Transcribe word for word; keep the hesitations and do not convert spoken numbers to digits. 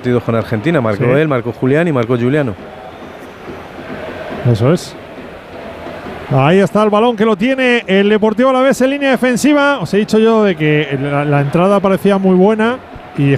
partidos con Argentina. Marcó Sí. él, marcó Julián y marcó Giuliano. Eso es. Ahí está el balón que lo tiene el Deportivo Alavés en línea defensiva. Os he dicho yo de que la, la entrada parecía muy buena.